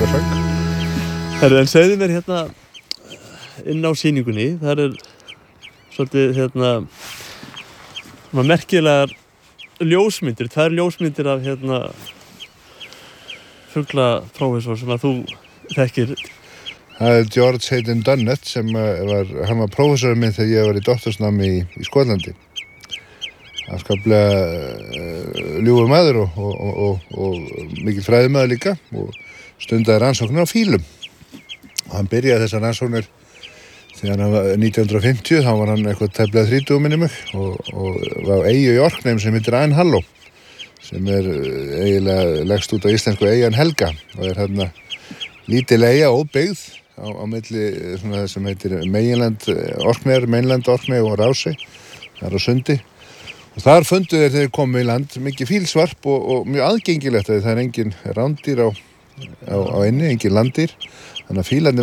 fuglasöng. Herru, en segðu mér hérna inn á sýningunni, þar svolítið merkilegar ljósmyndir, tvær ljósmyndir af fuglaprófessor sem að þú þekkir. Það George Hayden Dunnett sem hann var prófessorinn minn þegar ég var í doktorsnámi í Skotlandi. Afskaplega ljúfur maður og mikill fræðimaður líka og stundaði rannsóknir á fílum. Og hann byrjaði þessar rannsóknir þegar hann var 1950, þá var hann eitthvað tæplega 30 minni mig og var eyju í Orkney sem heitir Ain Hallow sem eiginlega leggst út á íslensku eyjan Helga og hérna lítil eyja óbyggð á milli svona það sem heitir mainland Orkney og Rásey, þar á sundi. Og þar fundu þeir komu í land mikið fílsvarp og mjög aðgengilegt að það engin rándýr á eynni, engin landdýr. Þannig að fílarnir